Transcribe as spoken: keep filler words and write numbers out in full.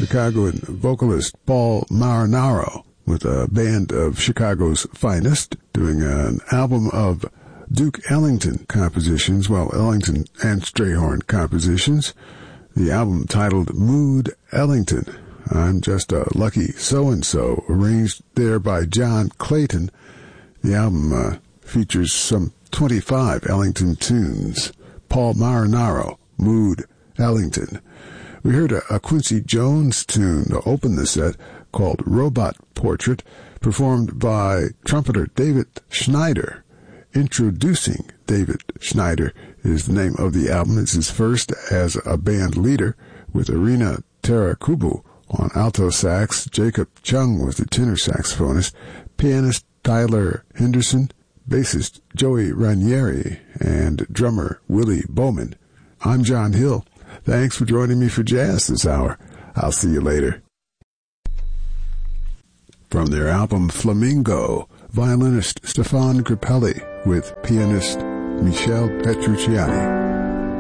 Chicagoan vocalist Paul Marinaro with a band of Chicago's finest, doing an album of Duke Ellington compositions, well, Ellington and Strayhorn compositions. The album titled Mood Ellington. I'm Just a Lucky So-and-So, arranged there by John Clayton. The album uh, features some twenty-five Ellington tunes. Paul Marinaro, Mood Ellington. We heard a, a Quincy Jones tune to open the set called Robot Portrait, performed by trumpeter David Schneider. Introducing David Schneider is the name of the album. It's his first as a band leader, with Irina Tarakubu on alto sax. Jacob Chung was the tenor saxophonist. Pianist Tyler Henderson, bassist Joey Ranieri, and drummer Willie Bowman. I'm John Hill. Thanks for joining me for jazz this hour. I'll see you later. From their album Flamingo, violinist Stefan Grappelli with pianist Michel Petrucciani.